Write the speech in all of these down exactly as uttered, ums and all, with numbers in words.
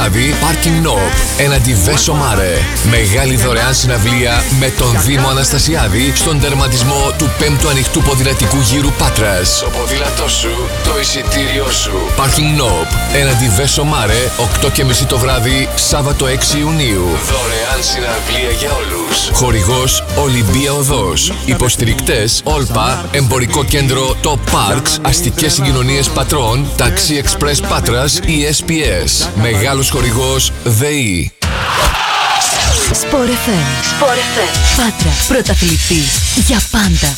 βράδυ Parking Knob έναντι Βέσο Μάρε. Μεγάλη δωρεάν συναυλία με τον Δήμο Αναστασιάδη στον τερματισμό του πέμπτου ανοιχτού ποδηλατικού γύρου Πάτρας. Το ποδήλατό σου, το εισιτήριό σου. Parking Knob έναντι Βέσο Μάρε, οκτώ και μισή το βράδυ, Σάββατο έξι Ιουνίου. Δωρεάν συναυλία για όλους. Χορηγός Ολυμπία Οδός. Υποστηρικτές Όλπα, Εμπορικό Κέντρο Top Parks, Αστικές Συγκοινωνίες Πατρών, Taxi Express Πάτρας, ι ες πι ες. Μεγάλος χορηγός ΔΕΗ. Sport εφ εμ. Sport εφ εμ. Πάτρα. Πρωταθλητής. Για πάντα.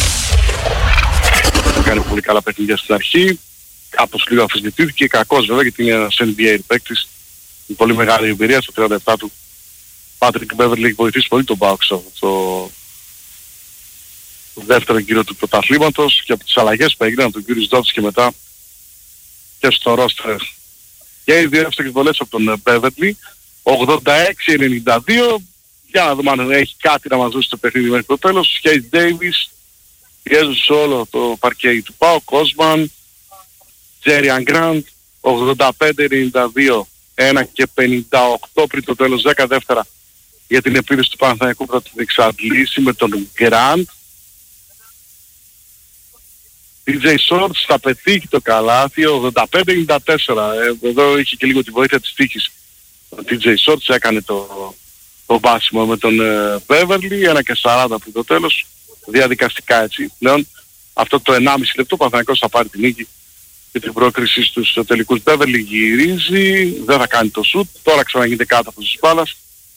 Κάνει πολύ καλά παιχνίδια στην αρχή. Κάπως λίγο αφισβητήθηκε. Κακός βέβαια γιατί είναι ένας εν μπι έι παίκτης. Με πολύ μεγάλη εμπειρία στο τριάντα επτά του. Πάτρικ Μπέβερλι έχει βοηθήσει πολύ τον Πάοκ στο δεύτερο γύρο του πρωταθλήματος και από τις αλλαγές που έγιναν τον κύριο Ζόφτς και μετά και στο ρόστερ. Και οι δύο εύστοχες βολές από τον Μπέβερλι. ογδόντα έξι ενενήντα δύο. Για να δούμε αν έχει κάτι να μας δώσει το παιχνίδι μέχρι το τέλος. Χέις Ντέιβις πιέζουν σε όλο το παρκέι του Πάου. Κόσμαν, Τζέριαν Γκραντ, ογδόντα πέντε ενενήντα δύο, ένα και πενήντα οκτώ πριν το τέλος, δέκα δεύτερα για την επίδεση του Παναθηναϊκού που θα την εξαντλήσει με τον Γκραντ. τι τζέι Shorts θα πετύχει το καλάθι, ογδόντα πέντε ενενήντα τέσσερα. Ε, εδώ είχε και λίγο τη βοήθεια της τύχης. Ο τι τζέι Shorts έκανε το, το βάσιμο με τον Μπέβερλι, ένα και σαράντα πριν το τέλος. Διαδικαστικά έτσι πλέον. Αυτό το ενάμιση λεπτό ο Παναθηναϊκός θα πάρει την νίκη και την πρόκριση στους τελικούς. Μπέβερλι γυρίζει, δεν θα κάνει το σουτ, τώρα ξαναγίνεται κάτω από τις μπάλας.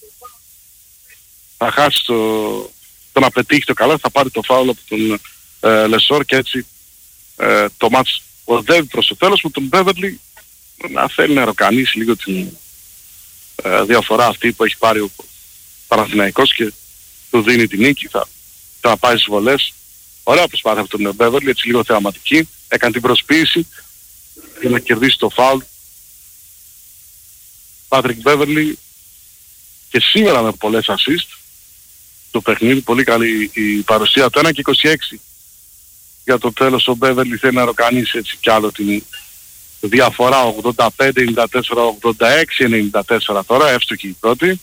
Θα χάσει το, το να πετύχει το καλά, θα πάρει το φάουλ από τον ε, Λεσόρ και έτσι ε, το μάτς οδεύει προς το τέλος με τον Μπέβερλι να θέλει να ροκανίσει λίγο την ε, διαφορά αυτή που έχει πάρει ο Παναθηναϊκός και του δίνει την νίκη. Θα, θα πάει στις βολές. Ωραία προσπάθεια από τον Μπέβερλι, έτσι λίγο θεαματική. Έκανε την προσποίηση για να κερδίσει το φάουλ. Πάτρικ Μπέβερλι και σήμερα με πολλές assist το παιχνίδι, πολύ καλή η παρουσία του, ένα και είκοσι έξι. Για το τέλος ο Μπέβερλι θέλει να ροκανίσει έτσι κι άλλο την διαφορά, ογδόντα πέντε ενενήντα τέσσερα, ογδόντα έξι ενενήντα τέσσερα τώρα, εύστοχη η πρώτη.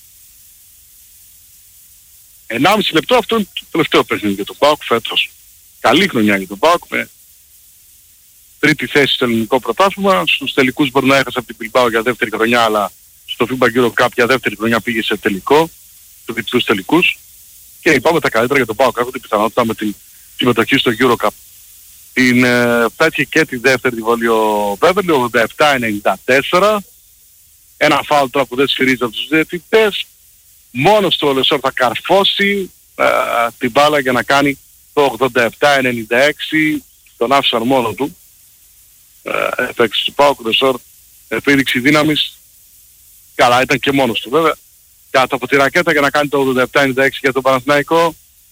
ενάμιση λεπτό, αυτό είναι το τελευταίο παιχνίδι για τον ΠΑΟΚ φέτος. Καλή χρονιά για τον ΠΑΟΚ με τρίτη θέση στο ελληνικό πρωτάθλημα. Στους τελικούς μπορεί να έχασε από την Μπιλμπάο για δεύτερη χρονιά, αλλά στο FIBA EuroCup για δεύτερη χρονιά πήγε σε τελικό, στους διπλούς τελικούς. Και είπαμε τα καλύτερα για τον ΠΑΟΚ, έχουν την πιθανότητα με την συμμετοχή στο EuroCup. Την ε, πέτυχε και τη δεύτερη βολή ο Μπέβερλι, ογδόντα επτά ενενήντα τέσσερα. Ένα φάουλ τώρα που δεν σφυρίζει από τους διαιτητές. Μόνος του ο Λεσόρ θα καρφώσει ε, την μπάλα για να κάνει το ογδόντα επτά ενενήντα έξι. Τον άφησαν μόνο του. Ε, Επέξι του ΠΑΟΚ, ο Λεσόρ επίδειξη δύναμης. Καλά, ήταν και μόνος του βέβαια. Κάτω από τη ρακέτα για να κάνει το ογδόντα επτά ενενήντα έξι για τον Παναθηναϊκό.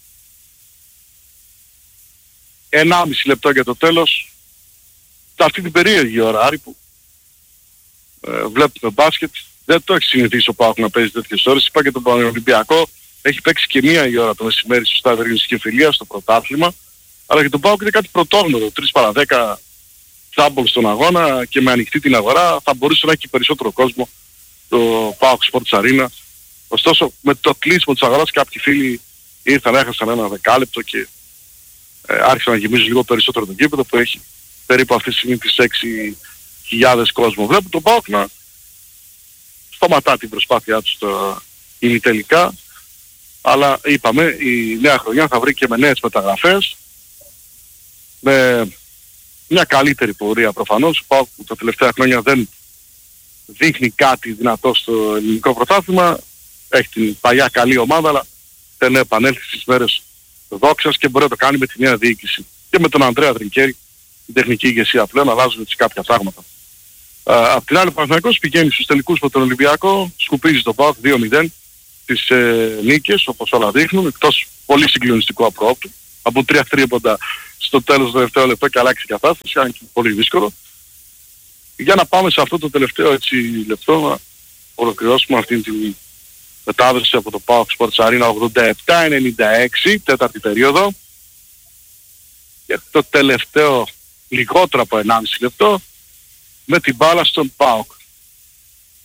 ενάμιση λεπτό για το τέλος. Σε αυτή την περίεργη ώρα, Άρη, που ε, βλέπουμε μπάσκετ. Δεν το έχει συνηθίσει ο ΠΑΟΚ να παίζει τέτοιες ώρες. Είπα και τον Πανολυμπιακό. Έχει παίξει και μία η ώρα το μεσημέρι στο Στάδιο Ειρήνης Φιλίας στο πρωτάθλημα. Αλλά και τον ΠΑΟΚ είναι κάτι πρωτόγνωρο. τρεις παρά δέκα τσάμπολ στον αγώνα και με ανοιχτή την αγορά θα μπορούσε να έχει περισσότερο κόσμο το ΠΑΟΚ Sports Arena. Ωστόσο με το κλείσιμο της αγοράς κάποιοι φίλοι ήρθαν, έχασαν ένα δεκάλεπτο και ε, άρχισαν να γεμίζουν λίγο περισσότερο τον γήπεδο που έχει περίπου αυτή τη στιγμή τις έξι χιλιάδες κόσμο. Βλέπω τον ΠΑΟΚ να σταματά την προσπάθειά του στο ημιτελικά, αλλά είπαμε η νέα χρονιά θα βρει και με νέες μεταγραφές, με μια καλύτερη πορεία προφανώς. Ο ΠΑΟΚ τα τελευταία χρόνια δεν δείχνει κάτι δυνατό στο ελληνικό πρωτάθλημα, έχει την παλιά καλή ομάδα, αλλά θέλει να επανέλθει στις μέρες δόξας και μπορεί να το κάνει με τη νέα διοίκηση και με τον Ανδρέα Τρινκέρι, την τεχνική ηγεσία πλέον, αλλάζουν έτσι κάποια πράγματα. Uh, απ' την άλλη ο Παναθηναϊκός πηγαίνει στους τελικούς με τον Ολυμπιακό, σκουπίζει τον ΠΑΟΚ δύο μηδέν τις ε, νίκες όπως όλα δείχνουν, εκτός πολύ συγκλονιστικού απρόπτου, από τρία τρίποντα στο τέλος του τελευταίου λεπτό και αλλάξει η κατάσταση, αν και πολύ δύσκολο. Για να πάμε σε αυτό το τελευταίο έτσι λεπτό, να ολοκληρώσουμε αυτή την μετάδοση από το ΠΑΟΚ Sports Arena ογδόντα επτά ενενήντα έξι, τέταρτη περίοδο. Και το τελευταίο λιγότερο από ενάμιση λεπτό, με την μπάλα στον ΠΑΟΚ.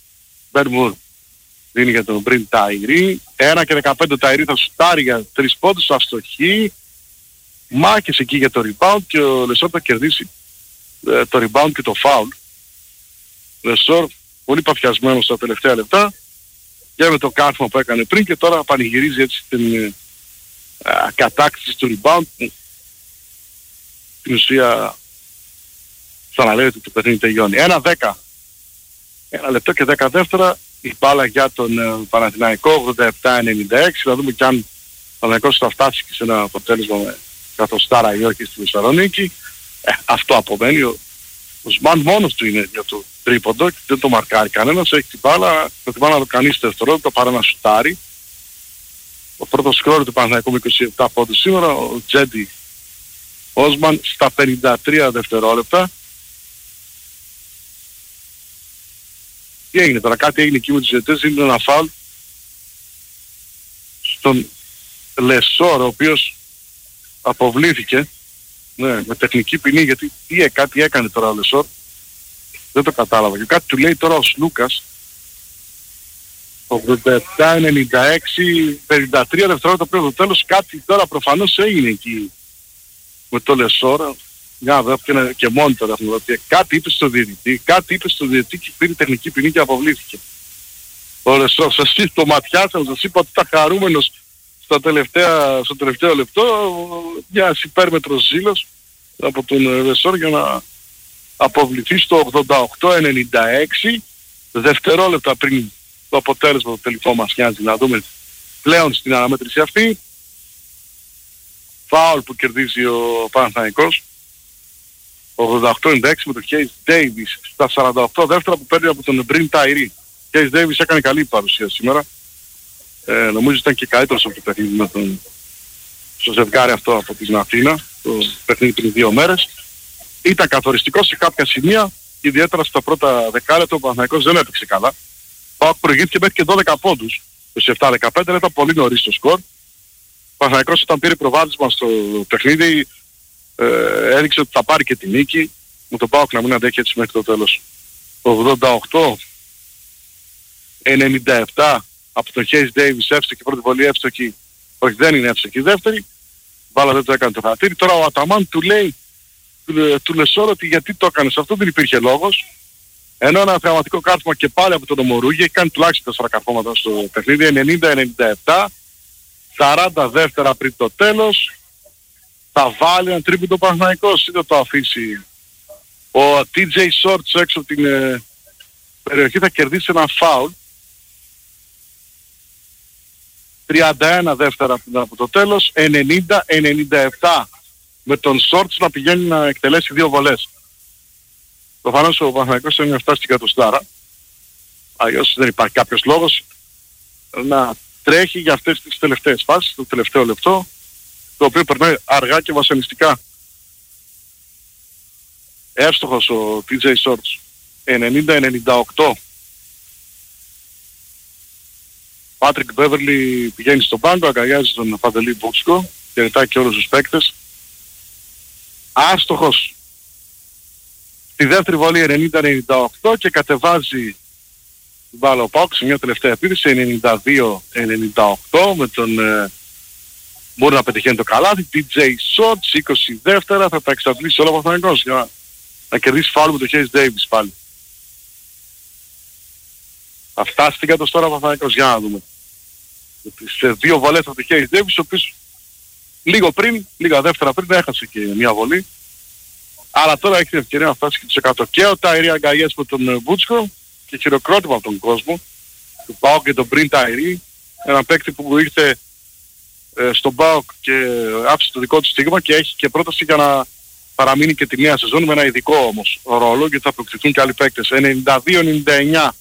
Μπερμουρ δίνει για τον Μπριν Ταϊρή. ένα και δεκαπέντε Ταϊρή θα σουτάρει για τρεις πόντους, αστοχή. Μάχες εκεί για το rebound και ο Λεσόρ θα κερδίσει ε, το rebound και το foul. Λεσόρ πολύ παθιασμένος στα τελευταία λεπτά και με το κάρφωμα που έκανε πριν και τώρα πανηγυρίζει έτσι την ε, κατάκτηση του rebound. Την ουσία θα να λέει ότι το παιχνίδι τελειώνει. ένα δέκα. Ένα λεπτό και δέκα δεύτερα. Η μπάλα για τον ε, Παναθηναϊκό ογδόντα επτά ενενήντα έξι. Θα δούμε κι αν ο Παναθηναϊκός θα φτάσει και σε ένα αποτέλεσμα με καθοστάρα ή όχι στη Θεσσαλονίκη. Ε, αυτό απομένει. Ο, ο Σμαν μόνος του είναι για το τρίποντο και δεν το μαρκάρει κανένας. Έχει την μπάλα, προτιμά να το κάνει στο δευτερόλεπτο παρά να σουτάρει. Ο πρώτος σκόρερ του Παναθηναϊκού με είκοσι επτά πόντους σήμερα, ο Τζέντι Όσμαν στα πενήντα τρία δευτερόλεπτα. Τι έγινε τώρα, κάτι έγινε εκεί με τους διαιτητές, είναι ένα φάουλ στον Λεσόρ, ο οποίος αποβλήθηκε, ναι, με τεχνική ποινή, γιατί τι, κάτι έκανε τώρα ο Λεσόρ, δεν το κατάλαβα. Και κάτι του λέει τώρα ο Σλούκας, ογδόντα επτά ενενήντα έξι, πενήντα τρία δευτερόλεπτα πριν το τέλος, κάτι τώρα προφανώς έγινε εκεί με το Λεσόρ. Μια δεύτερη και μόνοι τώρα έχουμε ότι κάτι είπε στο διαιτητή, κάτι είπε στο διαιτητή και πήρε τεχνική ποινή και αποβλήθηκε. Ο Λεσόρ, σας είπα το ματιάσαμε, σας είπα ότι ήταν χαρούμενος στα τελευταία, στο τελευταίο λεπτό, μια υπέρμετρος ζήλος από τον Λεσόρ για να αποβληθεί στο ογδόντα οκτώ ενενήντα έξι, δευτερόλεπτα πριν το αποτέλεσμα το τελικό μας νοιάζει να δούμε πλέον στην αναμέτρηση αυτή. Φάουλ που κερδίζει ο Παναθηναϊκός. ογδόντα οκτώ ενενήντα έξι με τον Case Davis στα σαράντα οκτώ δεύτερα που παίρνει από τον Μπριν Ταϊρή. Case Davis έκανε καλή παρουσία σήμερα. Ε, νομίζω ήταν και καλύτερος από το παιχνίδι με τον στο ζευγάρι αυτό από την Αθήνα, το παιχνίδι πριν δύο μέρες. Ήταν καθοριστικό σε κάποια σημεία, ιδιαίτερα στα πρώτα δεκάλεπτα ο Παναθηναϊκός δεν έπαιξε καλά. Πάοκ προηγήθηκε μέχρι και δώδεκα πόντους, είκοσι επτά δεκαπέντε, ήταν πολύ νωρίς το σκορ. Ο Παναθηναϊκός όταν πήρε προβάδισμα στο παιχνίδι ε, έδειξε ότι θα πάρει και τη νίκη, με τον Πάοκ να μην αντέχει έτσι μέχρι το τέλος. ογδόντα οκτώ ενενήντα επτά από τον Case Davis, εύστοχη πρώτη βολή, εύστοχη, όχι δεν είναι εύστοχη η δεύτερη, μπάλα δεν το έκανε το χατήρι. Τώρα ο Αταμάν του λέει, του, του Λεσόρ ότι γιατί το έκανες αυτό, δεν υπήρχε λόγος. Ενώ ένα θεαματικό κάρφωμα και πάλι από τον Ομορούγη, έχει κάνει τουλάχιστον τέσσερα καρφώματα στο παιχνίδι, ενενήντα ενενήντα επτά, σαράντα δεύτερα πριν το τέλος, θα βάλει ένα τρίποντο Παναθηναϊκός ή θα το αφήσει. Ο τι τζέι Shorts έξω από την ε, περιοχή θα κερδίσει ένα φάουλ. τριάντα ένα δεύτερα από το τέλος, ενενήντα ενενήντα επτά με τον Shorts να πηγαίνει να εκτελέσει δύο βολές. Προφανώς ο Παναθηναϊκός είναι να φτάσει στην κατοστάρα. Αλλιώς δεν υπάρχει κάποιος λόγος να τρέχει για αυτές τις τελευταίες φάσεις, το τελευταίο λεπτό, το οποίο περνάει αργά και βασανιστικά. Εύστοχος ο τι τζέι Shorts, ενενήντα ενενήντα οκτώ. Πάτρικ Μπέβερλι πηγαίνει στον πάγκο, αγκαλιάζει τον Παντελή Μπούξκο και ρητάει και όλους τους παίκτες. Άστοχος στη δεύτερη βολή ενενήντα ενενήντα οκτώ και κατεβάζει την μπάλα ο Πάοκ σε μια τελευταία επίθεση ενενήντα δύο ενενήντα οκτώ με τον ε, μπορεί να πετυχαίνει το καλάθι. τι τζέι Shorts είκοσι δεύτερα θα τα εξαντλήσει όλα ο Παναθηναϊκός για να, να κερδίσει φάουλ με τον Case Davis πάλι. Θα φτάσει στην κατοστάρα ο Παναθηναϊκός, για να δούμε. Σε δύο βολές από τον Case Davis, ο οποίος λίγο πριν, λίγα δεύτερα πριν έχασε και μια βολή. Αλλά τώρα έχει την ευκαιρία να φτάσει και τους εκατό. Και ο Ταϊρή αγκαλιές με τον Μπούτσκο και χειροκρότημα από τον κόσμο. Του ΠΑΟΚ και τον Μπριν Ταϊρή. Ένα παίκτη που ήρθε ε, στον ΠΑΟΚ και άφησε το δικό του στίγμα και έχει και πρόταση για να παραμείνει και τη νέα σεζόν με ένα ειδικό όμως ρόλο, γιατί θα προκτηθούν και άλλοι παίκτες. ενενήντα δύο ενενήντα εννιά.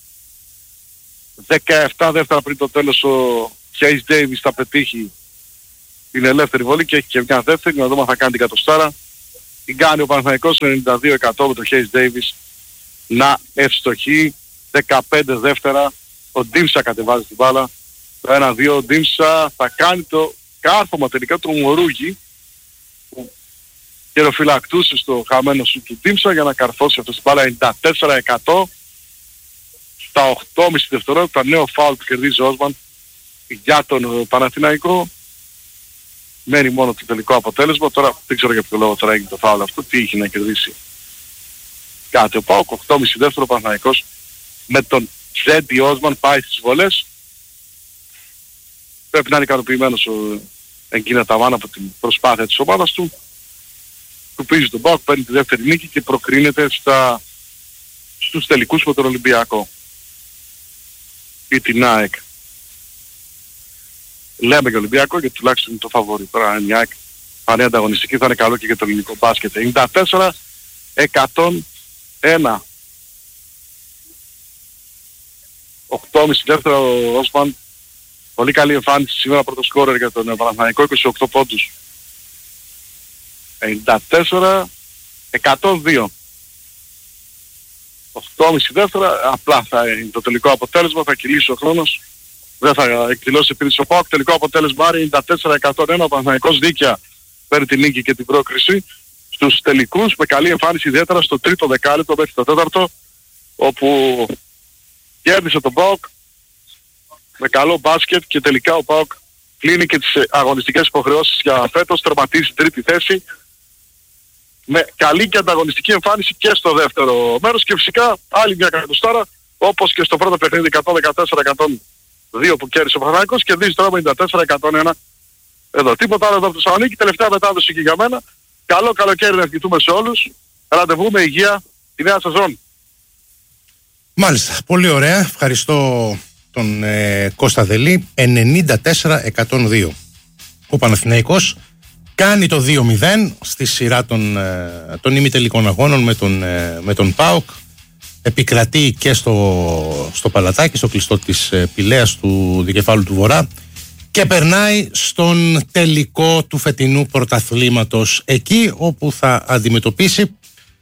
δεκαεπτά δεύτερα πριν το τέλος ο Case Davis θα πετύχει την ελεύθερη βολή και έχει και μια δεύτερη, να δούμε αν θα κάνει την κατοστάρα. Την κάνει ο Παναθηναϊκός ενενήντα δύο εκατό με τον Case Davis να ευστοχεί. Δεκαπέντε δεύτερα ο Ντίμσα κατεβάζει την μπάλα. Το ένα δύο ο Ντίμσα θα κάνει το κάρφωμα τελικά του Μορούγη που χειροφυλακτούσε στο χαμένο σου του Ντίμσα για να καρφώσει αυτό την μπάλα. ενενήντα τέσσερα εκατό στα οκτώ κόμμα πέντε δευτερόλεπτα νέο φάουλ που κερδίζει ο Όσμαν για τον Παναθηναϊκό. Μένει μόνο το τελικό αποτέλεσμα. Τώρα δεν ξέρω για ποιο λόγο τώρα έγινε το φάουλ αυτό. Τι είχε να κερδίσει κάτι ο ΠΑΟΚ. οκτώ κόμμα πέντε δεύτερο Παναθηναϊκός με τον Ζέντι Όσμαν πάει στις βολές. Πρέπει να είναι ικανοποιημένος ο Εγκίνα Ταβάν από την προσπάθεια της ομάδας του. Κουπίζει τον ΠΑΟΚ, παίρνει τη δεύτερη νίκη και προκρίνεται στα, στους τελικούς με τον Ολυμπιακό ή την ΑΕΚ. Λέμε για Ολυμπιακό γιατί τουλάχιστον είναι το φαβορί. Τώρα είναι η ΑΕΚ πανέ ανταγωνιστική, θα είναι καλό και για το ελληνικό μπάσκετ. ενενήντα τέσσερα εκατόν ένα. οκτώ κόμμα πέντε δεύτερο ο Όσμαν. Πολύ καλή εμφάνιση σήμερα, πρώτο σκόρερ για τον Παναθηναϊκό, είκοσι οκτώ πόντους. ενενήντα τέσσερα εκατόν δύο. οκτώ κόμμα πέντε δεύτερα, απλά θα είναι το τελικό αποτέλεσμα, θα κυλήσει ο χρόνος. Δεν θα εκδηλώσει επίδυση ο ΠΑΟΚ. Τελικό αποτέλεσμα άρη ενενήντα τέσσερα εκατόν ένα. Ο Παναθηναϊκός δίκαια παίρνει την νίκη και την πρόκριση στους τελικούς με καλή εμφάνιση ιδιαίτερα στο τρίτο δεκάλεπτο μέχρι το τέταρτο, όπου κέρδισε τον ΠΑΟΚ με καλό μπάσκετ και τελικά ο ΠΑΟΚ κλείνει και τις αγωνιστικές υποχρεώσεις για φέτος, τερματίζει στην τρίτη θέση με καλή και ανταγωνιστική εμφάνιση και στο δεύτερο μέρος και φυσικά άλλη μια κατοστάρα όπως και στο πρώτο παιχνίδι εκατόν δεκατέσσερα εκατόν δύο που κέρδισε ο Παναθηναϊκός, κερδίζει τώρα με ενενήντα τέσσερα εκατόν ένα εδώ. Τίποτα άλλο εδώ από το Θεσσαλονίκη, τελευταία μετάδοση και για μένα. Καλό καλοκαίρι να ευχηθούμε σε όλους. Ραντεβού με υγεία τη νέα σεζόν. Μάλιστα, πολύ ωραία. Ευχαριστώ τον ε, Κώστα Δελή. ενενήντα τέσσερα εκατόν δύο. Ο Παναθηναϊκός κάνει το δύο μηδέν στη σειρά των, ε, των ημιτελικών αγώνων με τον, ε, με τον ΠΑΟΚ. Επικρατεί και στο, στο παλατάκι, στο κλειστό της ε, Πηλαίας του Δικεφάλου του Βορρά και περνάει στον τελικό του φετινού πρωταθλήματος, εκεί όπου θα αντιμετωπίσει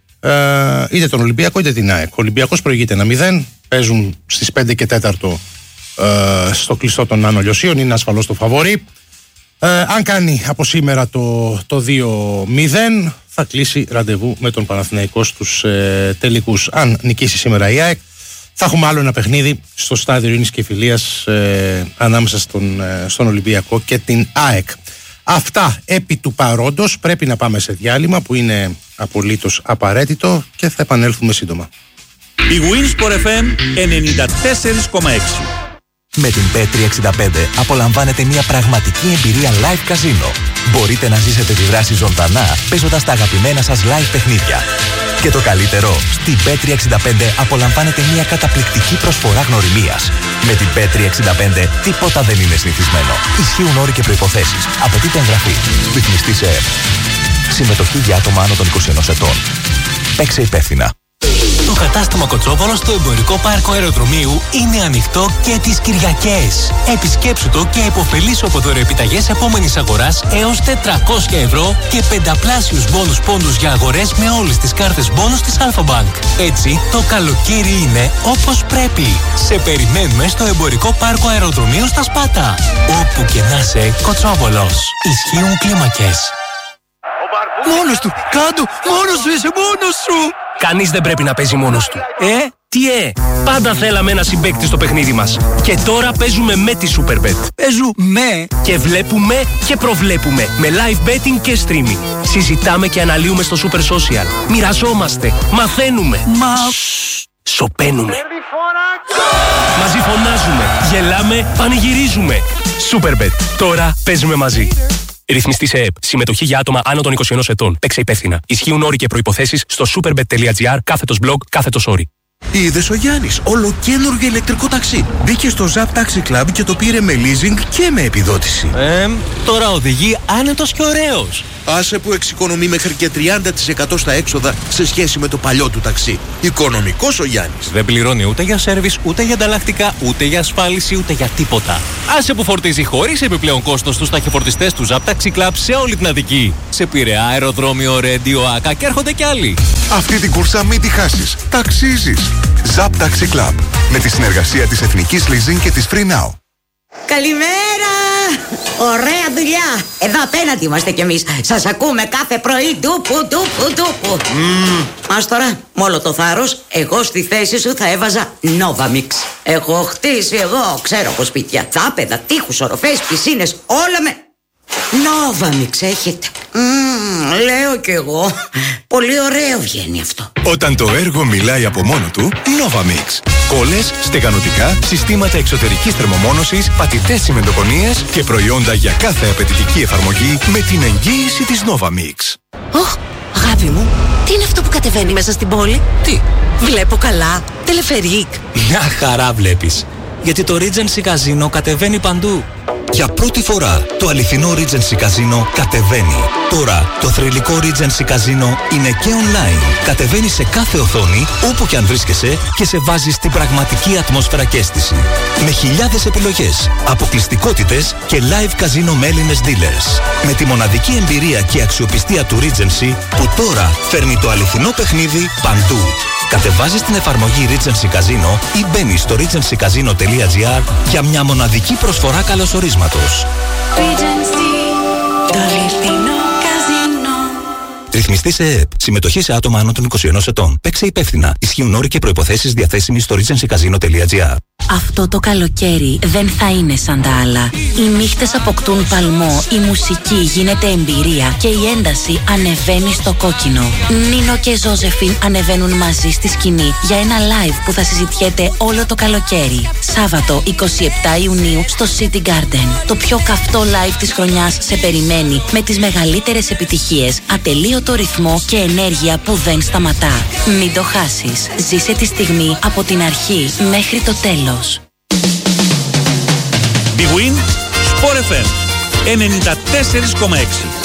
ε, είτε τον Ολυμπιακό είτε την ΑΕΚ. Ο Ολυμπιακός προηγείται ένα μηδέν, παίζουν στις πέντε και τέταρτο ε, στο κλειστό των Άνω Λιωσίων, είναι ασφαλώς το φαβόρι. Ε, αν κάνει από σήμερα το, το δύο μηδέν, θα κλείσει ραντεβού με τον Παναθηναϊκό στους ε, τελικούς. Αν νικήσει σήμερα η ΑΕΚ, θα έχουμε άλλο ένα παιχνίδι στο στάδιο Ειρήνης και Φιλίας ε, ανάμεσα στον, ε, στον Ολυμπιακό και την ΑΕΚ. Αυτά επί του παρόντος. Πρέπει να πάμε σε διάλειμμα που είναι απολύτως απαραίτητο και θα επανέλθουμε σύντομα. Η Winsport εφ εμ ενενήντα τέσσερα κόμμα έξι. Με την μπετ τριακόσια εξήντα πέντε απολαμβάνετε μια πραγματική εμπειρία live casino. Μπορείτε να ζήσετε τη δράση ζωντανά παίζοντας τα αγαπημένα σας live παιχνίδια. Και το καλύτερο, στην μπετ τριακόσια εξήντα πέντε απολαμβάνετε μια καταπληκτική προσφορά γνωριμίας. Με την μπετ τριακόσια εξήντα πέντε τίποτα δεν είναι συνηθισμένο. Ισχύουν όροι και προϋποθέσεις. Απαιτείται εγγραφή. Ρυθμιστή σε ΕΕΠ. Συμμετοχή για άτομα άνω των είκοσι ενός ετών. Παίξε υπεύθυνα. Το κατάστημα Κοτσόβολο στο Εμπορικό Πάρκο Αεροδρομίου είναι ανοιχτό και τις Κυριακές. Επισκέψου το και υποφελήσου από δωρεοεπιταγές επόμενης αγοράς έως τετρακόσια ευρώ και πενταπλάσιους μπόνους πόντους για αγορές με όλες τις κάρτες μπόνους της Αλφα-Bank. Έτσι, το καλοκαίρι είναι όπως πρέπει. Σε περιμένουμε στο Εμπορικό Πάρκο Αεροδρομίου στα Σπάτα. Όπου και να είσαι, Κοτσόβολος. Ισχύουν κλίμακες. Μόνος του! Κάντο! Μόνος σου! Είσαι μόνος σου! Κανείς δεν πρέπει να παίζει μόνος του. Ε? Τι ε! Πάντα θέλαμε ένα συμπαίκτη στο παιχνίδι μας. Και τώρα παίζουμε με τη Superbet. Παίζουμε! Και βλέπουμε και προβλέπουμε. Με live betting και streaming. Συζητάμε και αναλύουμε στο Super Social. Μοιραζόμαστε. Μαθαίνουμε. Μα... Σοπαίνουμε. Μαζί φωνάζουμε. Γελάμε. Πανηγυρίζουμε. Superbet. Τώρα παίζουμε μαζί. Ρυθμιστή σε ΕΕΠ. Συμμετοχή για άτομα άνω των είκοσι ενός ετών. Παίξε υπεύθυνα. Ισχύουν όροι και προϋποθέσεις στο superbet.gr κάθετος blog κάθετος όροι. Είδες ο Γιάννης, ολοκαίνουργιο ηλεκτρικό ταξί. Μπήκε στο Zap Taxi Club και το πήρε με leasing και με επιδότηση. Ε, τώρα οδηγεί άνετος και ωραίος. Άσε που εξοικονομεί μέχρι και τριάντα τοις εκατό στα έξοδα σε σχέση με το παλιό του ταξί. Οικονομικός ο Γιάννης. Δεν πληρώνει ούτε για σέρβις, ούτε για ανταλλακτικά, ούτε για ασφάλιση, ούτε για τίποτα. Άσε που φορτίζει χωρίς επιπλέον κόστος στους ταχυφορτιστές του Zap Taxi Club σε όλη την Αττική. Σε Πειραιά, αεροδρόμιο, Ρέντιο, Άκα και έρχονται κι άλλοι. Αυτή την κούρσα μην τη χάσεις. Ταξίζεις. Zap Taxi Club. Με τη συνεργασία της Εθνικής Leasing και της Free Now. καλημέρα! Ωραία δουλειά! Εδώ απέναντι είμαστε κι εμείς. Σας ακούμε κάθε πρωί. Ντούπου, ντούπου, ντούπου. Mm. Ας τώρα, με όλο το θάρρος, εγώ στη θέση σου θα έβαζα Novamix. Έχω χτίσει εγώ, ξέρω από σπίτια, δάπεδα, τείχους, οροφές, πισίνες, όλα με Novamix έχετε. Mm, λέω κι εγώ. Πολύ ωραίο βγαίνει αυτό. Όταν το έργο μιλάει από μόνο του, Novamix. Κόλλες, στεγανοτικά, συστήματα εξωτερικής θερμομόνωσης, πατητές τσιμεντοκονίες και προϊόντα για κάθε απαιτητική εφαρμογή με την εγγύηση της Novamix. Ωχ, αγάπη μου, τι είναι αυτό που κατεβαίνει μέσα στην πόλη? Τι? Βλέπω καλά. Τελεφερίκ. Μια χαρά βλέπεις. Γιατί το Regency Casino κατεβαίνει παντού. Για πρώτη φορά το αληθινό Regency Casino κατεβαίνει. Τώρα το θρυλικό Regency Casino είναι και online. Κατεβαίνει σε κάθε οθόνη όπου και αν βρίσκεσαι και σε βάζει στην πραγματική ατμόσφαιρα και αίσθηση. Με χιλιάδες επιλογές, αποκλειστικότητες και live casino με Έλληνες dealers. Με τη μοναδική εμπειρία και αξιοπιστία του Regency που τώρα φέρνει το αληθινό παιχνίδι παντού. Κατεβάζεις την εφαρμογή Regency Casino ή μπαίνεις στο regency casino τελεία gr για μια μοναδική προσφορά καλωσορίσματος. Regency, το αληθινό καζίνο. Ρυθμιστή σε ΕΕΠ. Συμμετοχή σε άτομα άνω των είκοσι ενός ετών. Παίξε υπεύθυνα. Ισχύουν όροι και προϋποθέσεις διαθέσιμοι στο regency casino τελεία gr. Αυτό το καλοκαίρι δεν θα είναι σαν τα άλλα. Οι νύχτες αποκτούν παλμό, η μουσική γίνεται εμπειρία και η ένταση ανεβαίνει στο κόκκινο. Νίνο και Ζώζεφιν ανεβαίνουν μαζί στη σκηνή για ένα live που θα συζητιέται όλο το καλοκαίρι. Σάββατο εικοστή εβδόμη Ιουνίου στο City Garden. Το πιο καυτό live της χρονιάς σε περιμένει με τις μεγαλύτερες επιτυχίες, ατελείωτο ρυθμό και ενέργεια που δεν σταματά. Μην το χάσεις. Ζήσε τη στιγμή από την αρχή μέχρι το τέλος. Big Win, Sport εφ εμ ενενήντα τέσσερα κόμμα έξι.